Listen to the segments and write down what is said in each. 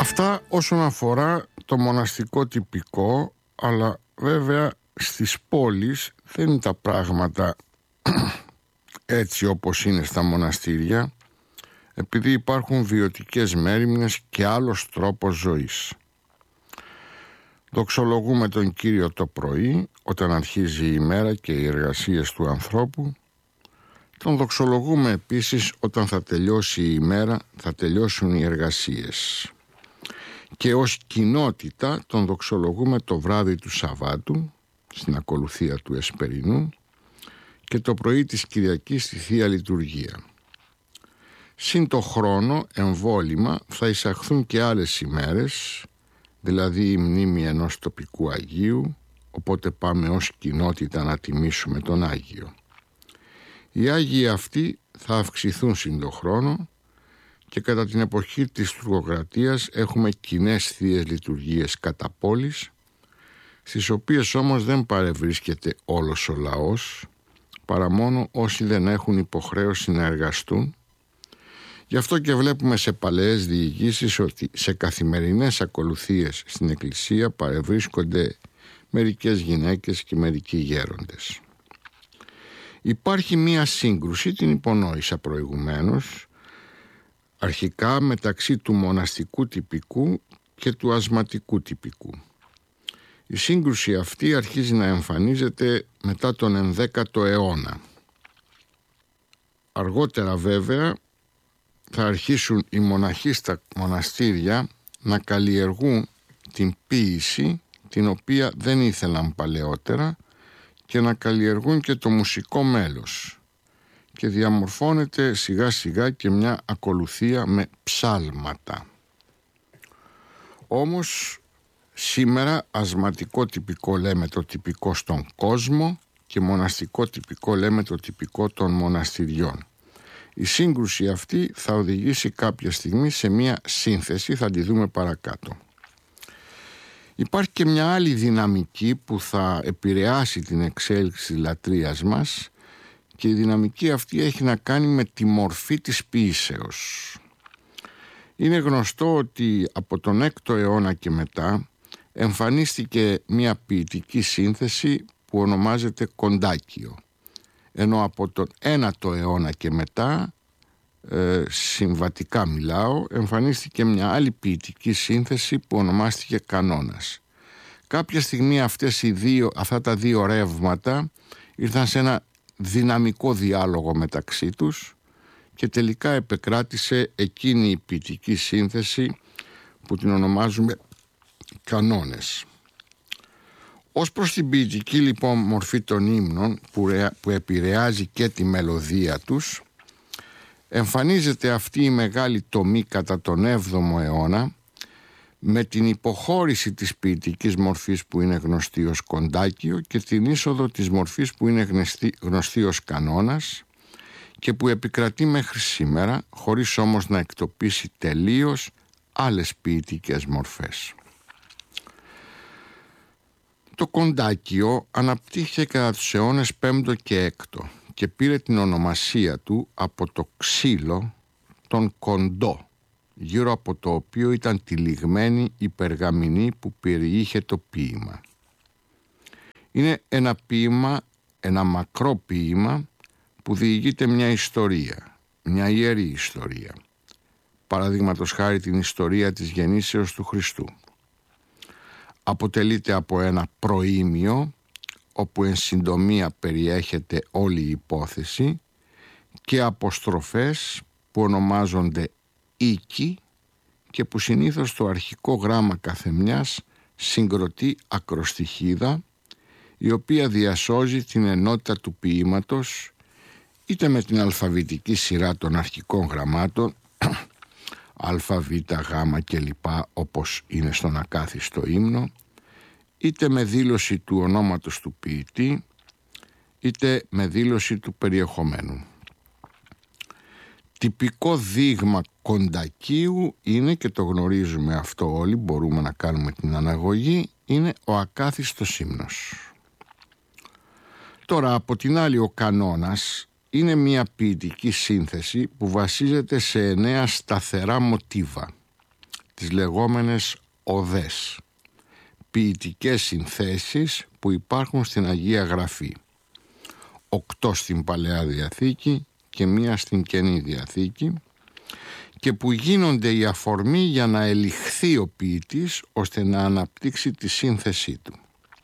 Αυτά όσον αφορά το μοναστικό τυπικό, αλλά βέβαια στις πόλεις δεν είναι τα πράγματα έτσι όπως είναι στα μοναστήρια, επειδή υπάρχουν βιωτικές μέριμνες και άλλος τρόπος ζωής. Δοξολογούμε τον Κύριο το πρωί, όταν αρχίζει η ημέρα και οι εργασίες του ανθρώπου. Τον δοξολογούμε επίσης όταν θα τελειώσει η ημέρα, θα τελειώσουν οι εργασίες. Και ως κοινότητα τον δοξολογούμε το βράδυ του Σαββάτου, στην ακολουθία του Εσπερινού, και το πρωί της Κυριακής στη Θεία Λειτουργία. Συν το χρόνο εμβόλυμα θα εισαχθούν και άλλες ημέρες, δηλαδή η μνήμη ενός τοπικού Αγίου, οπότε πάμε ως κοινότητα να τιμήσουμε τον Άγιο. Οι Άγιοι αυτοί θα αυξηθούν συν το χρόνο και κατά την εποχή της τουρκοκρατίας έχουμε κοινές θείες λειτουργίες κατά πόλης, στις οποίες όμως δεν παρευρίσκεται όλος ο λαός, παρά μόνο όσοι δεν έχουν υποχρέωση να εργαστούν. Γι' αυτό και βλέπουμε σε παλαιές διηγήσεις ότι σε καθημερινές ακολουθίες στην Εκκλησία παρευρίσκονται μερικές γυναίκες και μερικοί γέροντες. Υπάρχει μία σύγκρουση, την υπονόησα προηγουμένως, αρχικά μεταξύ του μοναστικού τυπικού και του ασματικού τυπικού. Η σύγκρουση αυτή αρχίζει να εμφανίζεται μετά τον 11ο αιώνα. Αργότερα βέβαια θα αρχίσουν οι μοναχοί στα μοναστήρια να καλλιεργούν την ποίηση, την οποία δεν ήθελαν παλαιότερα, και να καλλιεργούν και το μουσικό μέλος, και διαμορφώνεται σιγά σιγά και μια ακολουθία με ψάλματα. Όμως σήμερα ασματικό τυπικό λέμε το τυπικό στον κόσμο και μοναστικό τυπικό λέμε το τυπικό των μοναστηριών. Η σύγκρουση αυτή θα οδηγήσει κάποια στιγμή σε μια σύνθεση, θα τη δούμε παρακάτω. Υπάρχει και μια άλλη δυναμική που θα επηρεάσει την εξέλιξη της λατρείας μας, και η δυναμική αυτή έχει να κάνει με τη μορφή της ποίησεως. Είναι γνωστό ότι από τον 6ο αιώνα και μετά εμφανίστηκε μια ποιητική σύνθεση που ονομάζεται κοντάκιο, ενώ από τον 9ο αιώνα και μετά, συμβατικά μιλάω, εμφανίστηκε μια άλλη ποιητική σύνθεση που ονομάστηκε κανόνας. Κάποια στιγμή αυτά τα δύο ρεύματα ήρθαν σε ένα δυναμικό διάλογο μεταξύ τους και τελικά επεκράτησε εκείνη η ποιητική σύνθεση που την ονομάζουμε κανόνες. Ως προς την ποιητική λοιπόν μορφή των ύμνων που επηρεάζει και τη μελωδία τους, εμφανίζεται αυτή η μεγάλη τομή κατά τον 7ο αιώνα με την υποχώρηση της ποιητικής μορφής που είναι γνωστή ως κοντάκιο και την είσοδο της μορφής που είναι γνωστή ως κανόνας και που επικρατεί μέχρι σήμερα, χωρίς όμως να εκτοπίσει τελείως άλλες ποιητικές μορφές. Το κοντάκιο αναπτύχθηκε κατά τους αιώνες 5ο και 6ο και πήρε την ονομασία του από το ξύλο, τον κοντό, γύρω από το οποίο ήταν τυλιγμένη η περγαμηνή που περιείχε το ποίημα. Είναι ένα ποίημα, ένα μακρό ποίημα που διηγείται μια ιστορία, μια ιερή ιστορία. Παραδείγματος χάρη την ιστορία της γεννήσεως του Χριστού. Αποτελείται από ένα προήμιο, όπου εν συντομία περιέχεται όλη η υπόθεση, και αποστροφές που ονομάζονται οίκοι και που συνήθως το αρχικό γράμμα καθεμιάς συγκροτεί ακροστιχίδα, η οποία διασώζει την ενότητα του ποίηματος είτε με την αλφαβητική σειρά των αρχικών γραμμάτων α, β, γ και λοιπά, όπως είναι στον ακάθιστο ύμνο, είτε με δήλωση του ονόματος του ποιητή, είτε με δήλωση του περιεχομένου. Τυπικό δείγμα κοντακίου είναι, και το γνωρίζουμε αυτό όλοι, μπορούμε να κάνουμε την αναγωγή, είναι ο ακάθιστος ύμνος. Τώρα από την άλλη ο κανόνας είναι μια ποιητική σύνθεση που βασίζεται σε 9 σταθερά μοτίβα. τις λεγόμενες οδές, ποιητικές συνθέσεις που υπάρχουν στην Αγία Γραφή, 8 στην Παλαιά Διαθήκη και 1 στην Καινή Διαθήκη, και που γίνονται η αφορμή για να ελιχθεί ο ποιητής ώστε να αναπτύξει τη σύνθεσή του.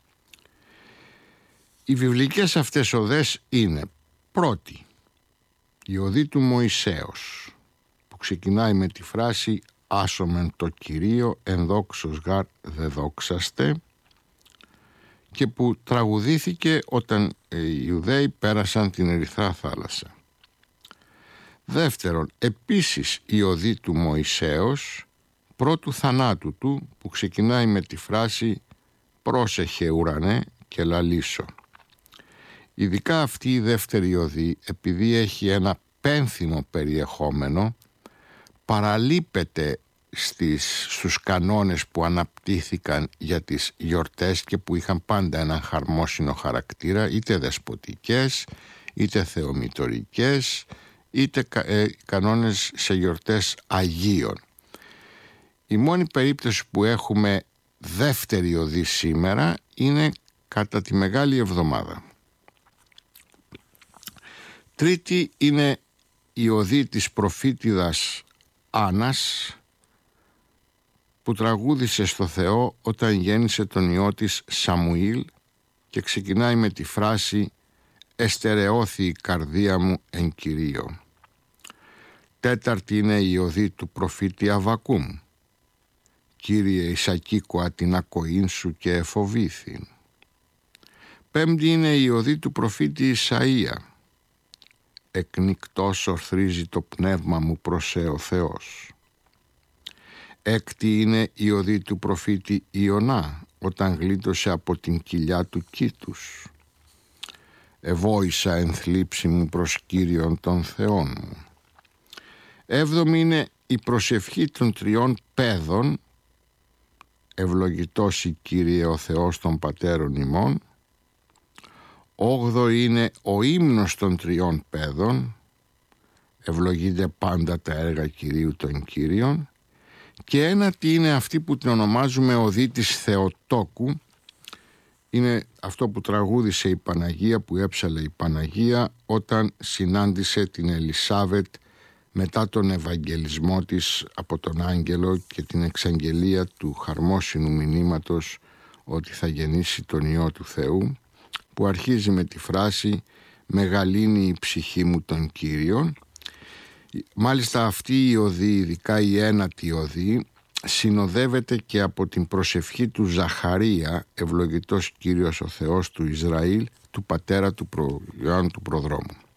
Οι βιβλικές αυτές οδές είναι: πρώτη, η οδή του Μωυσέως, που ξεκινάει με τη φράση «Άσομεν το Κυρίο, ενδόξος γάρ δε δόξαστε», και που τραγουδήθηκε όταν οι Ιουδαίοι πέρασαν την Ερυθρά Θάλασσα. Δεύτερον, επίσης η οδή του Μωυσέως, πρώτου θανάτου του, που ξεκινάει με τη φράση «Πρόσεχε ουρανέ και λαλήσω». Ειδικά αυτή η δεύτερη οδή, επειδή έχει ένα πένθυμο περιεχόμενο, παραλείπεται στους κανόνες που αναπτύχθηκαν για τις γιορτές και που είχαν πάντα έναν χαρμόσυνο χαρακτήρα, είτε δεσποτικές, είτε θεομητορικές, είτε κανόνες σε γιορτές Αγίων. Η μόνη περίπτωση που έχουμε δεύτερη οδή σήμερα είναι κατά τη Μεγάλη Εβδομάδα. Τρίτη είναι η οδή της προφήτηδας Άννας, που τραγούδισε στο Θεό όταν γέννησε τον ιό της Σαμουήλ και ξεκινάει με τη φράση «Εστερεώθη η καρδία μου εν Κυρίω». Τέταρτη είναι η οδή του προφήτη Αββακούμ, «Κύριε εισακήκουα την ακοήν σου και εφοβήθην». Πέμπτη είναι η οδή του προφήτη Ισαΐα, «Εκνικτός ορθρίζει το πνεύμα μου προς ο Θεός». Έκτη είναι η οδή του προφήτη Ιωνά, όταν γλίτωσε από την κοιλιά του κήτους. «Εβόησα εν θλίψη μου προς Κύριον των Θεών μου». Έβδομη είναι η προσευχή των 3 παιδών, «Ευλογητός η Κύριε ο Θεός των πατέρων ημών». Όγδοη είναι ο ύμνος των 3 παιδών, «Ευλογείται πάντα τα έργα Κυρίου των Κύριων». Και ένατη είναι αυτή που την ονομάζουμε οδή της Θεοτόκου. Είναι αυτό που τραγούδισε η Παναγία, που έψαλε η Παναγία όταν συνάντησε την Ελισάβετ μετά τον Ευαγγελισμό της από τον Άγγελο και την εξαγγελία του χαρμόσυνου μηνύματος ότι θα γεννήσει τον Υιό του Θεού, που αρχίζει με τη φράση «Μεγαλύνει η ψυχή μου τον Κύριον». Μάλιστα αυτή η οδή, ειδικά η ένατη οδή, συνοδεύεται και από την προσευχή του Ζαχαρία, «Ευλογητός Κύριος ο Θεός του Ισραήλ», του πατέρα του Ιωάννου του Προδρόμου.